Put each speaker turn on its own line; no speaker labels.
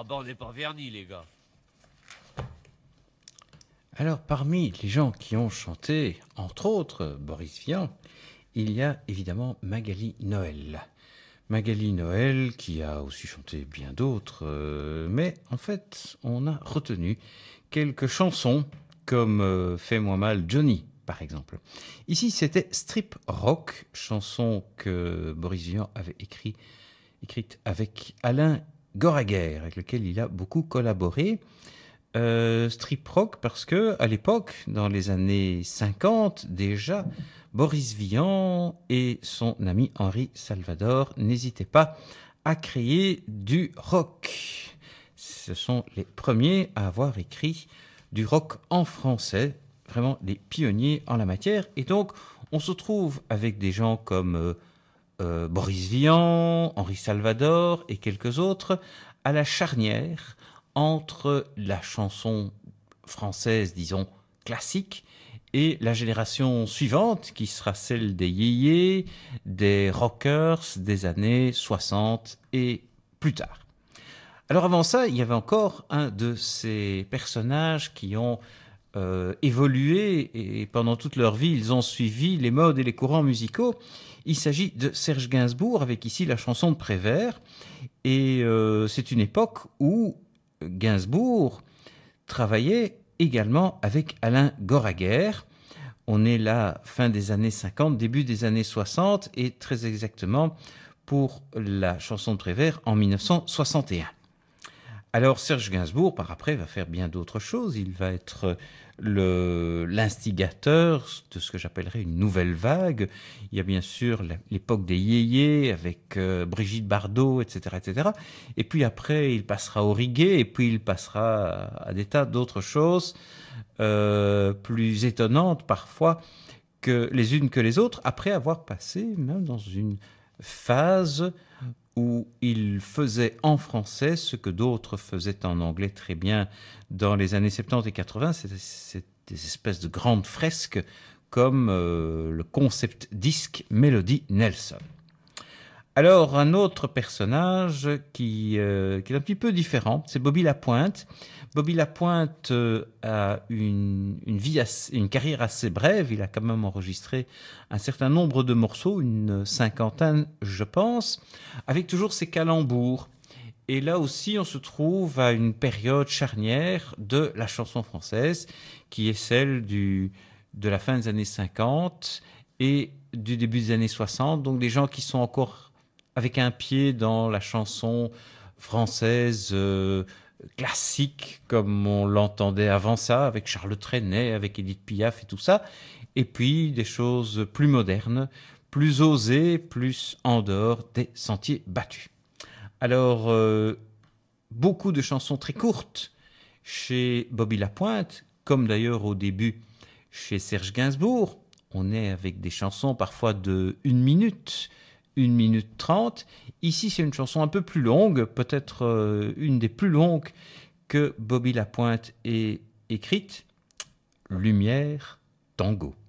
bah on n'est pas vernis, les gars.
Alors, parmi les gens qui ont chanté, entre autres Boris Vian, il y a évidemment Magali Noël. Magali Noël qui a aussi chanté bien d'autres, mais en fait, on a retenu quelques chansons comme Fais-moi mal Johnny, par exemple. Ici, c'était Strip Rock, chanson que Boris Vian avait écrite avec Alain Goraguer, avec lequel il a beaucoup collaboré. Strip rock parce que à l'époque, dans les années 50 déjà, Boris Vian et son ami Henri Salvador n'hésitaient pas à créer du rock. Ce sont les premiers à avoir écrit du rock en français, vraiment les pionniers en la matière. Et donc, on se trouve avec des gens comme Boris Vian, Henri Salvador et quelques autres à la charnière entre la chanson française, disons, classique, et la génération suivante, qui sera celle des yéyés, des rockers des années 60 et plus tard. Alors avant ça, il y avait encore un de ces personnages qui ont évolué et pendant toute leur vie, ils ont suivi les modes et les courants musicaux. Il s'agit de Serge Gainsbourg, avec ici la chanson de Prévert. Et c'est une époque où Gainsbourg travaillait également avec Alain Goraguer. On est là, fin des années 50, début des années 60, et très exactement pour la chanson de Prévert en 1961. Alors Serge Gainsbourg, par après, va faire bien d'autres choses. Il va être l'instigateur de ce que j'appellerais une nouvelle vague. Il y a bien sûr l'époque des yéyés avec Brigitte Bardot, etc., etc. Et puis après, il passera au reggae et puis il passera à des tas d'autres choses plus étonnantes parfois que les unes que les autres, après avoir passé même dans une phase où il faisait en français ce que d'autres faisaient en anglais très bien dans les années 70 et 80. C'est des espèces de grandes fresques comme le concept disque Melody Nelson. Alors, un autre personnage qui est un petit peu différent, c'est Bobby Lapointe. Bobby Lapointe a une carrière assez brève. Il a quand même enregistré un certain nombre de morceaux, une cinquantaine, je pense, avec toujours ses calembours. Et là aussi, on se trouve à une période charnière de la chanson française, qui est celle de la fin des années 50 et du début des années 60. Donc, des gens qui sont encore avec un pied dans la chanson française classique, comme on l'entendait avant ça, avec Charles Trenet, avec Édith Piaf et tout ça, et puis des choses plus modernes, plus osées, plus en dehors des sentiers battus. Alors, beaucoup de chansons très courtes chez Bobby Lapointe, comme d'ailleurs au début chez Serge Gainsbourg. On est avec des chansons parfois de 1 minute 30. Ici, c'est une chanson un peu plus longue, peut-être une des plus longues que Bobby Lapointe ait écrite, Lumière Tango.